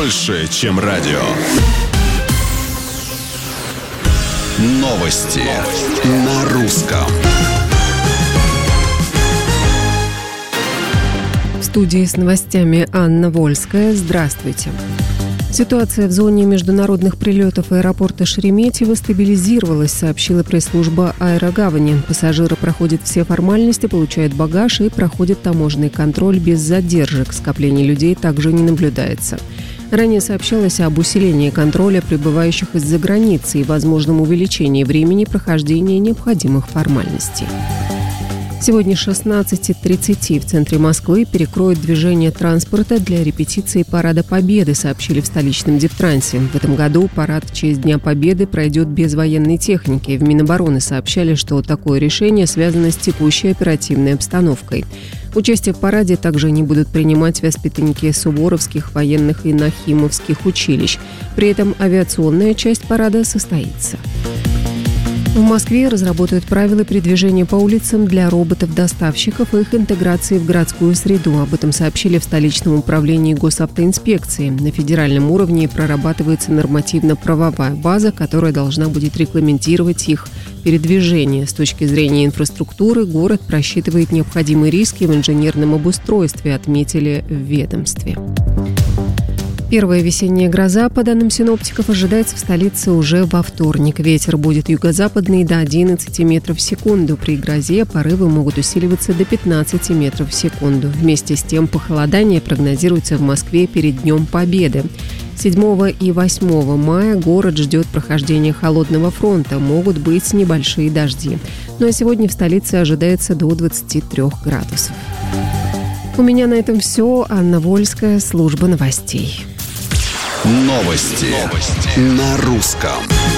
больше, чем радио. Новости на русском. В студии с новостями Анна Вольская. Здравствуйте. Ситуация в зоне международных прилетов аэропорта Шереметьево стабилизировалась, сообщила пресс-служба аэрогавани. Пассажиры проходят все формальности, получают багаж и проходят таможенный контроль без задержек. Скопление людей также не наблюдается. Ранее сообщалось об усилении контроля прибывающих из-за границы и возможном увеличении времени прохождения необходимых формальностей. Сегодня с 16:30 в центре Москвы перекроют движение транспорта для репетиции Парада Победы, сообщили в столичном Дептрансе. В этом году парад в честь Дня Победы пройдет без военной техники. В Минобороны сообщали, что такое решение связано с текущей оперативной обстановкой. Участие в параде также не будут принимать воспитанники суворовских, военных и нахимовских училищ. При этом авиационная часть парада состоится. В Москве разработают правила передвижения по улицам для роботов-доставщиков и их интеграции в городскую среду. Об этом сообщили в столичном управлении госавтоинспекции. На федеральном уровне прорабатывается нормативно-правовая база, которая должна будет регламентировать их передвижение. С точки зрения инфраструктуры город просчитывает необходимые риски в инженерном обустройстве, отметили в ведомстве. Первая весенняя гроза, по данным синоптиков, ожидается в столице уже во вторник. Ветер будет юго-западный до 11 метров в секунду. При грозе порывы могут усиливаться до 15 метров в секунду. Вместе с тем похолодание прогнозируется в Москве перед Днем Победы. 7 и 8 мая город ждет прохождения холодного фронта. Могут быть небольшие дожди. Ну а сегодня в столице ожидается до 23 градусов. У меня на этом все. Анна Вольская, служба новостей. Новости на русском.